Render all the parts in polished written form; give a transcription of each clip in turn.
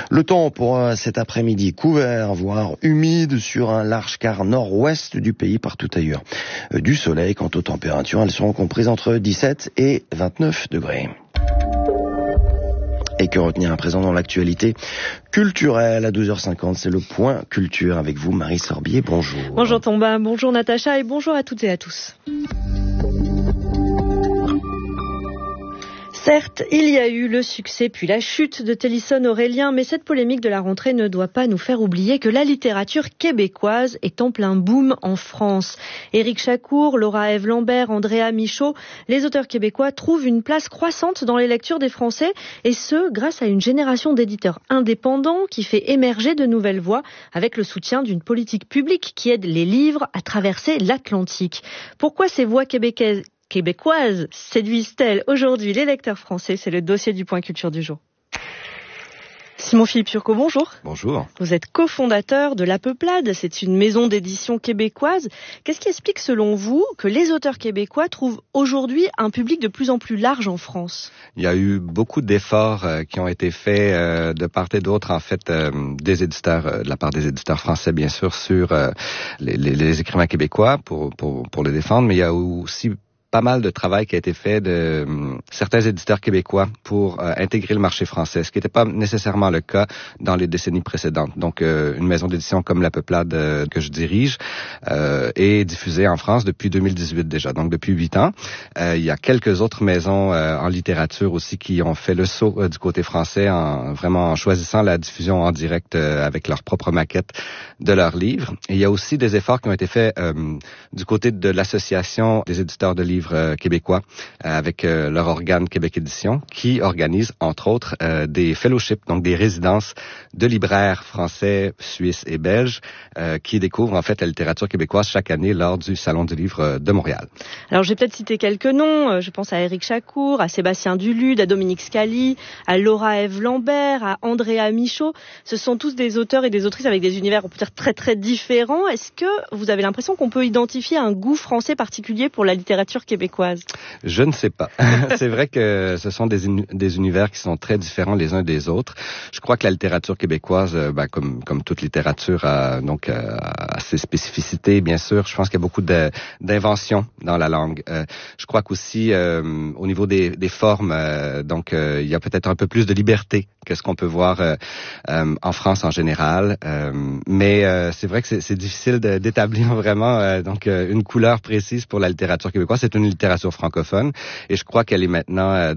Le temps pour cet après-midi couvert, voire humide sur un large quart nord-ouest du pays, partout ailleurs. Du soleil, quant aux températures, elles seront comprises entre 17 et 29 degrés. Et que retenir à présent dans l'actualité culturelle à 12h50, c'est le point culture avec vous, Marie Sorbier. Bonjour. Bonjour Tomba, bonjour Natacha et bonjour à toutes et à tous. Certes, il y a eu le succès puis la chute de Télisson Aurélien, mais cette polémique de la rentrée ne doit pas nous faire oublier que la littérature québécoise est en plein boom en France. Éric Chacour, Laura-Ève Lambert, Andrea Michaud, les auteurs québécois trouvent une place croissante dans les lectures des Français, et ce, grâce à une génération d'éditeurs indépendants qui fait émerger de nouvelles voix avec le soutien d'une politique publique qui aide les livres à traverser l'Atlantique. Pourquoi ces voix québécoises séduisent-elles aujourd'hui les lecteurs français? C'est le dossier du point culture du jour. Simon-Philippe Turcot, bonjour. Bonjour. Vous êtes cofondateur de La Peuplade, c'est une maison d'édition québécoise. Qu'est-ce qui explique selon vous que les auteurs québécois trouvent aujourd'hui un public de plus en plus large en France? Il y a eu beaucoup d'efforts qui ont été faits de part et d'autre, en fait, des éditeurs, de la part des éditeurs français, bien sûr, sur les écrivains québécois pour les défendre, mais il y a aussi pas mal de travail qui a été fait de certains éditeurs québécois pour intégrer le marché français, ce qui n'était pas nécessairement le cas dans les décennies précédentes. Donc, une maison d'édition comme La Peuplade que je dirige est diffusée en France depuis 2018 déjà, donc depuis 8 ans. Il y a quelques autres maisons en littérature aussi qui ont fait le saut du côté français en choisissant la diffusion en direct avec leur propre maquette de leurs livres. Et il y a aussi des efforts qui ont été faits du côté de l'association des éditeurs de livres québécois avec leur organe Québec Édition qui organise entre autres des fellowships, donc des résidences de libraires français, suisses et belges qui découvrent en fait la littérature québécoise chaque année lors du Salon du livre de Montréal. Alors j'ai peut-être cité quelques noms, je pense à Éric Chacour, à Sébastien Dulude, à Dominique Scali, à Laura-Ève Lambert, à Andrea Michaud. Ce sont tous des auteurs et des autrices avec des univers on peut dire très très différents. Est-ce que vous avez l'impression qu'on peut identifier un goût français particulier pour la littérature québécoise? Je ne sais pas. C'est vrai que ce sont des univers qui sont très différents les uns des autres. Je crois que la littérature québécoise, comme toute littérature, a ses spécificités, bien sûr. Je pense qu'il y a beaucoup d'inventions dans la langue. Je crois qu'aussi, au niveau des formes, il y a peut-être un peu plus de liberté que ce qu'on peut voir en France en général. Mais c'est vrai que c'est difficile d'établir vraiment une couleur précise pour la littérature québécoise. C'est une littérature francophone et je crois qu'elle est maintenant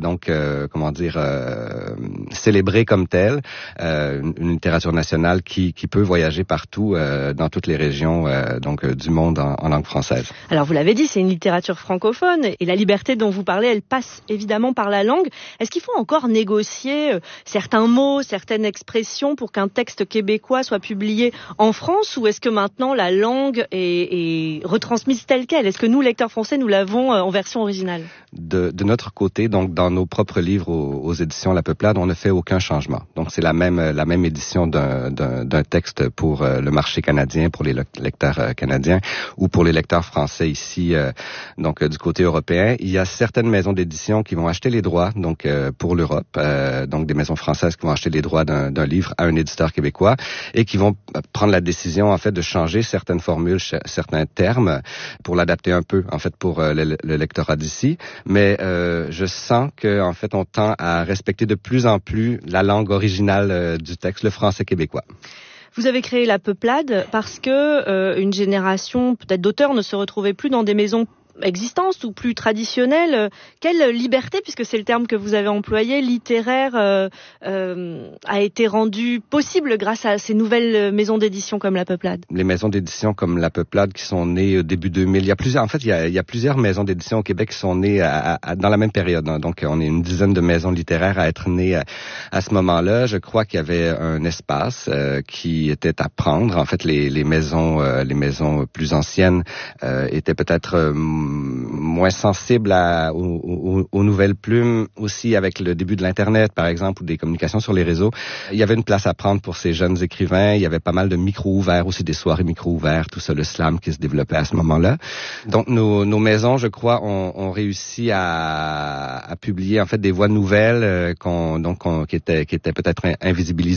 célébrée comme telle, une littérature nationale qui peut voyager partout dans toutes les régions du monde en langue française. Alors vous l'avez dit, c'est une littérature francophone et la liberté dont vous parlez, elle passe évidemment par la langue. Est-ce qu'il faut encore négocier certains mots, certaines expressions pour qu'un texte québécois soit publié en France, ou est-ce que maintenant la langue est retransmise telle qu'elle? Est-ce que nous, lecteurs français, nous l'avons en version originale? De notre côté, donc dans nos propres livres aux éditions La Peuplade, on ne fait aucun changement. Donc c'est la même édition d'un texte pour le marché canadien, pour les lecteurs canadiens ou pour les lecteurs français ici, du côté européen. Il y a certaines maisons d'édition qui vont acheter les droits, pour l'Europe, des maisons françaises qui vont acheter les droits d'un livre à un éditeur québécois et qui vont prendre la décision en fait de changer certaines formules, certains termes pour l'adapter un peu en fait pour le lectorat d'ici. Mais je sens que en fait on tend à respecter de plus en plus la langue originale du texte, le français québécois. Vous avez créé La Peuplade parce que une génération peut-être d'auteurs ne se retrouvait plus dans des maisons existence ou plus traditionnelle. Quelle liberté, puisque c'est le terme que vous avez employé, littéraire, a été rendue possible grâce à ces nouvelles maisons d'édition comme La Peuplade? Les maisons d'édition comme La Peuplade qui sont nées au début 2000, il y a plusieurs maisons d'édition au Québec qui sont nées dans la même période. Donc, on est une dizaine de maisons littéraires à être nées à ce moment-là. Je crois qu'il y avait un espace qui était à prendre. En fait, les maisons plus anciennes étaient peut-être moins sensible aux nouvelles plumes, aussi avec le début de l'Internet, par exemple, ou des communications sur les réseaux. Il y avait une place à prendre pour ces jeunes écrivains. Il y avait pas mal de micros ouverts, aussi des soirées micros ouverts, tout ça, le slam qui se développait à ce moment-là. Donc, nos maisons, je crois, ont réussi à publier, en fait, des voix nouvelles qui étaient peut-être invisibilisées